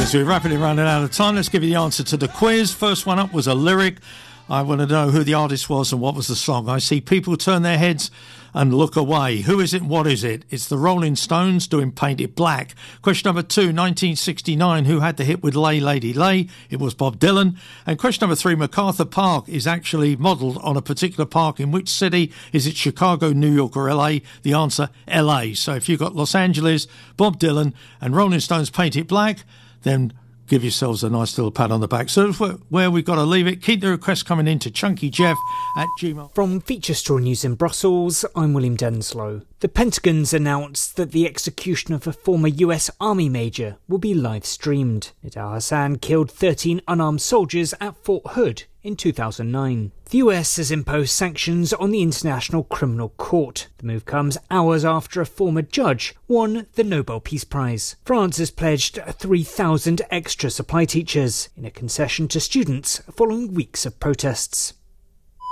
As we're rapidly running out of time, let's give you the answer to the quiz. First one up was a lyric. I want to know who the artist was and what was the song. I see people turn their heads and look away. Who is it and what is it? It's the Rolling Stones doing Paint It Black. Question number 2, 1969, who had the hit with Lay Lady Lay? It was Bob Dylan. And question number 3, MacArthur Park is actually modelled on a particular park. In which city? Is it Chicago, New York or LA? The answer, LA. So if you've got Los Angeles, Bob Dylan and Rolling Stones Paint It Black, then give yourselves a nice little pat on the back. So where we've got to leave it. Keep the requests coming in to chunkyjeff@gmail. From Feature Story News in Brussels, I'm William Denslow. The Pentagon's announced that the execution of a former US Army major will be live-streamed. Nidal Hasan killed 13 unarmed soldiers at Fort Hood in 2009. The US has imposed sanctions on the International Criminal Court. The move comes hours after a former judge won the Nobel Peace Prize. France has pledged 3,000 extra supply teachers in a concession to students following weeks of protests.